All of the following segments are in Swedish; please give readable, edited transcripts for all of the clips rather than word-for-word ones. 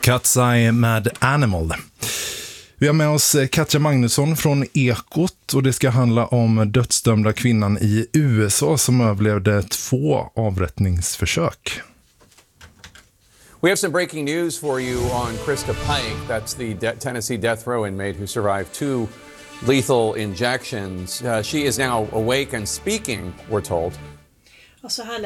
Cat's Eye med Animal. Vi har med oss Katja Magnusson från Ekot och det ska handla om dödsdömda kvinnan i USA som överlevde 2 avrättningsförsök. We have some breaking news for you on Krista Pike. That's the Tennessee death row inmate who survived 2 lethal injections. She is now awake and speaking, we're told. Så här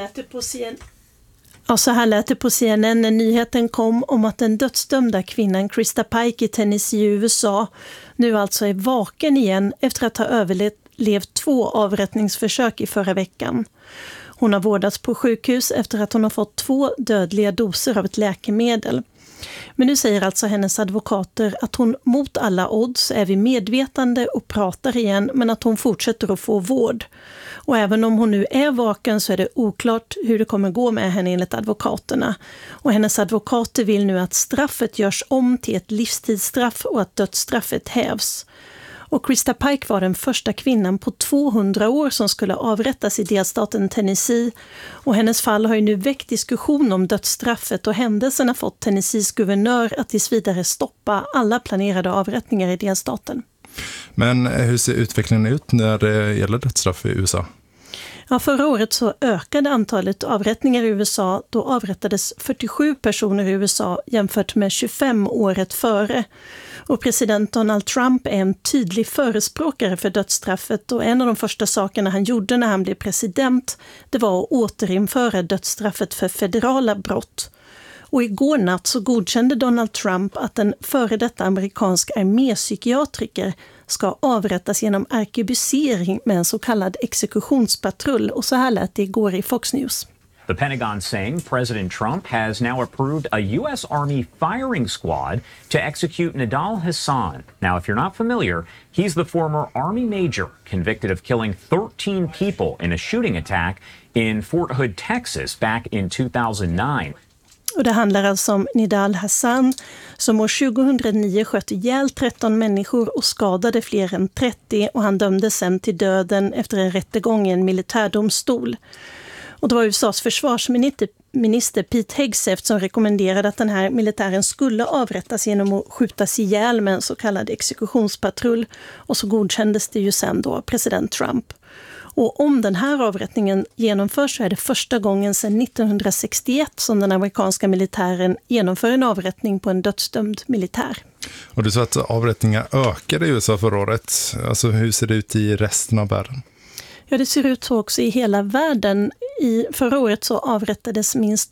lät det på CNN när nyheten kom om att den dödsdömda kvinnan Krista Pike i Tennessee i USA nu alltså är vaken igen efter att ha överlevt 2 avrättningsförsök i förra veckan. Hon har vårdats på sjukhus efter att hon har fått 2 dödliga doser av ett läkemedel. Men nu säger alltså hennes advokater att hon mot alla odds är vid medvetande och pratar igen, men att hon fortsätter att få vård. Och även om hon nu är vaken så är det oklart hur det kommer gå med henne enligt advokaterna. Och hennes advokater vill nu att straffet görs om till ett livstidsstraff och att dödsstraffet hävs. Och Krista Pike var den första kvinnan på 200 år som skulle avrättas i delstaten Tennessee. Och hennes fall har ju nu väckt diskussion om dödsstraffet och händelsen har fått Tennessees guvernör att tills vidare stoppa alla planerade avrättningar i delstaten. Men hur ser utvecklingen ut när det gäller dödsstraff i USA? Ja, förra året så ökade antalet avrättningar i USA. Då avrättades 47 personer i USA jämfört med 25 året före. Och president Donald Trump är en tydlig förespråkare för dödsstraffet och en av de första sakerna han gjorde när han blev president det var att återinföra dödsstraffet för federala brott. Och igår natt så godkände Donald Trump att en före detta amerikansk armépsykiatriker ska avrättas genom arkebusering med en så kallad exekutionspatrull. Och så här lät det igår i Fox News. The Pentagon saying President Trump has now approved a U.S. Army firing squad to execute Nidal Hasan. Now, if you're not familiar, he's the former Army major convicted of killing 13 people in a shooting attack in Fort Hood, Texas back in 2009. Och det handlar alltså om Nidal Hasan som år 2009 sköt ihjäl 13 människor och skadade fler än 30 och han dömdes sen till döden efter en rättegång i en militärdomstol. Och det var USAs försvarsminister Pete Hegseth som rekommenderade att den här militären skulle avrättas genom att skjutas ihjäl med en så kallad exekutionspatrull. Och så godkändes det ju sen då president Trump. Och om den här avrättningen genomförs så är det första gången sedan 1961 som den amerikanska militären genomför en avrättning på en dödsdömd militär. Och du sa att avrättningar ökade i USA förra året. Alltså hur ser det ut i resten av världen? Ja, det ser ut så också i hela världen. Förra året så avrättades minst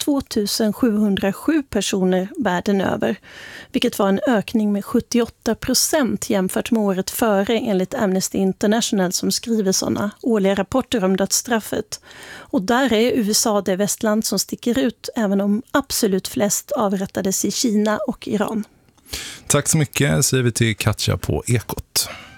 2707 personer världen över, vilket var en ökning med 78% jämfört med året före enligt Amnesty International som skriver sådana årliga rapporter om dödsstraffet. Och där är USA det västland som sticker ut, även om absolut flest avrättades i Kina och Iran. Tack så mycket, säger vi till Katja på Ekot.